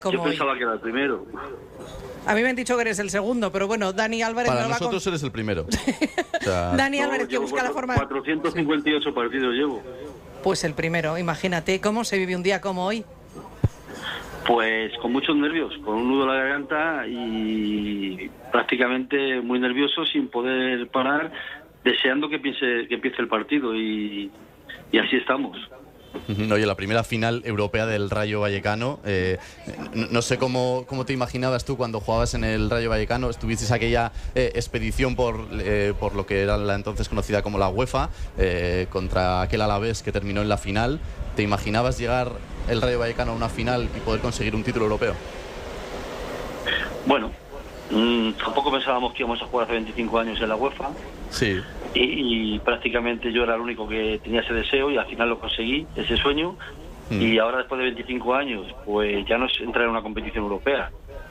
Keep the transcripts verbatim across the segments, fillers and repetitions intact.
Yo pensaba hoy. que era el primero. A mí me han dicho que eres el segundo, pero bueno, Dani Álvarez... Para no nosotros con... eres el primero. O sea... Dani no, Álvarez, que busca cuatro, la forma... cuatrocientos cincuenta y ocho sí. partidos llevo. Pues el primero, imagínate, ¿cómo se vive un día como hoy? Pues con muchos nervios, con un nudo en la garganta y prácticamente muy nervioso, sin poder parar, deseando que empiece, que empiece el partido y, y así estamos. Oye, la primera final europea del Rayo Vallecano, eh, no, no sé cómo, cómo te imaginabas tú cuando jugabas en el Rayo Vallecano. Estuviste aquella eh, expedición por, eh, por lo que era la entonces conocida como la UEFA, eh, contra aquel Alavés que terminó en la final. ¿Te imaginabas llegar el Rayo Vallecano a una final y poder conseguir un título europeo? Bueno, mmm, tampoco pensábamos que íbamos a jugar hace veinticinco años en la UEFA. Sí. Y, y prácticamente yo era el único que tenía ese deseo y al final lo conseguí, ese sueño. Mm. Y ahora, después de veinticinco años, pues ya no es entrar en una competición europea.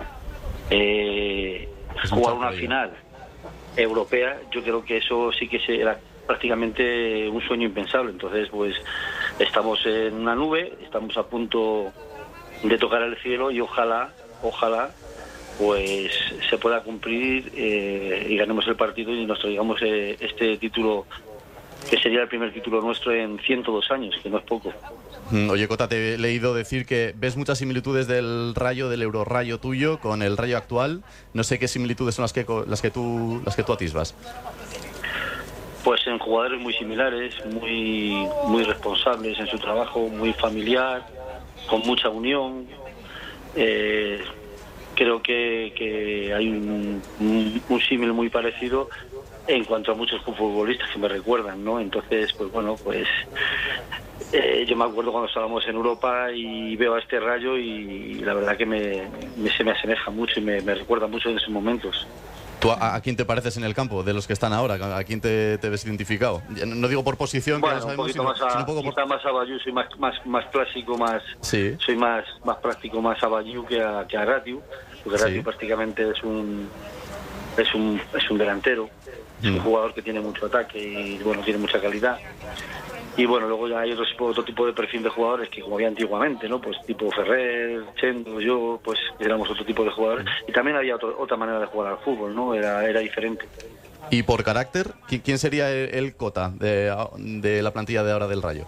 Eh, jugar una final europea, yo creo que eso sí que era prácticamente un sueño impensable. Entonces, pues estamos en una nube, estamos a punto de tocar el cielo y ojalá, ojalá, pues se pueda cumplir eh, y ganemos el partido y nos traigamos eh, este título, que sería el primer título nuestro en ciento dos años, que no es poco. Oye, Cota, te he leído decir que ves muchas similitudes del Rayo, del Eurorrayo tuyo, con el Rayo actual. No sé qué similitudes son las que, las que, tú, las que tú atisbas. Pues en jugadores muy similares, muy, muy responsables en su trabajo, muy familiar, con mucha unión. Eh, Creo que, que hay un, un, un símil muy parecido en cuanto a muchos futbolistas que me recuerdan, ¿no? Entonces, pues bueno, pues eh, yo me acuerdo cuando estábamos en Europa y veo a este Rayo y la verdad que me, me se me asemeja mucho y me, me recuerda mucho de esos momentos. ¿Tú a, a quién te pareces en el campo, de los que están ahora? ¿A quién te, te ves identificado? No digo por posición, bueno, que no sabemos, un sino, más a, sino un poco por... más a Bayou, soy más, más, más clásico, más, sí. soy más, más práctico, más a Bayou que a, que a Ratiu, porque Ratiu sí. prácticamente es un, es un, es un delantero, es mm. un jugador que tiene mucho ataque y bueno, tiene mucha calidad. Y bueno, luego ya hay otro, otro tipo de perfil de jugadores que como había antiguamente, ¿no? Pues tipo Ferrer, Chendo, yo, pues éramos otro tipo de jugadores. Y también había otro, otra manera de jugar al fútbol, ¿no? Era, era diferente. ¿Y por carácter? ¿Quién sería el Cota de, de la plantilla de ahora del Rayo?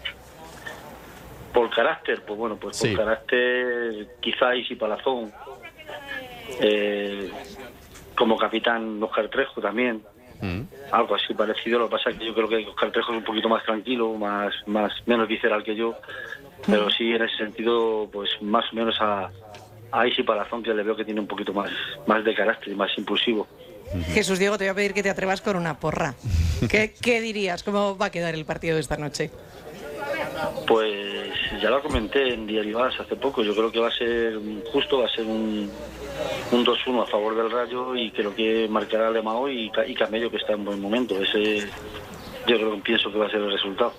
Por carácter, pues bueno, pues por sí. carácter quizá Isi Palazón. Eh, como capitán Óscar Trejo también. Mm. Algo así parecido. Lo que pasa es que yo creo que Óscar Trejo es un poquito más tranquilo, más, más menos visceral que yo, pero sí en ese sentido, pues más o menos a, a Isi Palazón, que le veo que tiene un poquito más, más de carácter y más impulsivo. Jesús Diego, te voy a pedir que te atrevas con una porra. ¿Qué, qué dirías? ¿Cómo va a quedar el partido de esta noche? Pues ya lo comenté en Diario As hace poco. Yo creo que va a ser justo, va a ser un, un dos uno a favor del Rayo y creo que marcará Lemao y, y Camello, que está en buen momento. Ese yo creo que pienso que va a ser el resultado.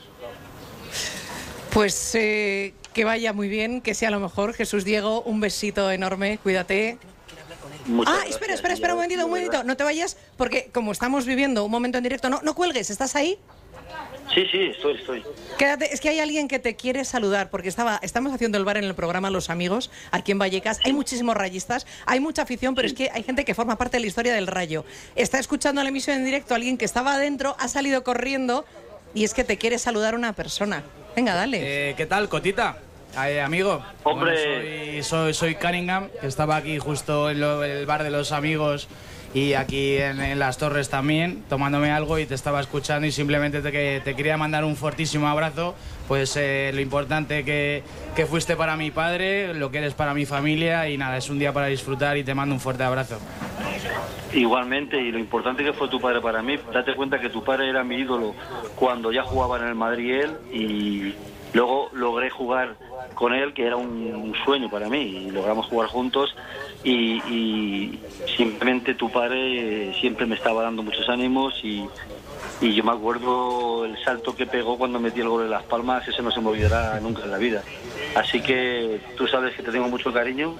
Pues eh, que vaya muy bien, que sea lo mejor. Jesús Diego, un besito enorme, cuídate. Muchas ah, gracias. espera, espera, espera un momentito, un momentito. No te vayas, porque como estamos viviendo un momento en directo, no, no cuelgues, ¿estás ahí? Sí, sí, estoy, estoy. Quédate, es que hay alguien que te quiere saludar, porque estaba, estamos haciendo el bar en el programa Los Amigos, aquí en Vallecas. Hay muchísimos rayistas, hay mucha afición, pero sí. es que hay gente que forma parte de la historia del Rayo. Está escuchando la emisión en directo, alguien que estaba adentro, ha salido corriendo, y es que te quiere saludar una persona. Venga, dale. Eh, ¿Qué tal, Cotita? Eh, amigo. Hombre. Bueno, soy, soy, soy Cunningham, que estaba aquí justo en lo, el bar de Los Amigos y aquí en, en Las Torres también, tomándome algo y te estaba escuchando y simplemente te, te quería mandar un fortísimo abrazo, pues eh, lo importante que, que fuiste para mi padre, lo que eres para mi familia y nada, es un día para disfrutar y te mando un fuerte abrazo. Igualmente, y lo importante que fue tu padre para mí, date cuenta que tu padre era mi ídolo cuando ya jugaba en el Madrid él y luego logré jugar con él, que era un, un sueño para mí, y logramos jugar juntos y, y simplemente tu padre siempre me estaba dando muchos ánimos y, y yo me acuerdo el salto que pegó cuando metí el gol en Las Palmas, ese no se me olvidará nunca en la vida. Así que tú sabes que te tengo mucho cariño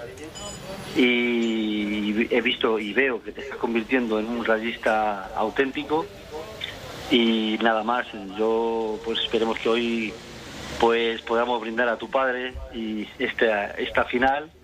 y he visto y veo que te estás convirtiendo en un rayista auténtico y nada más. Yo pues esperemos que hoy pues podamos brindar a tu padre y esta, esta final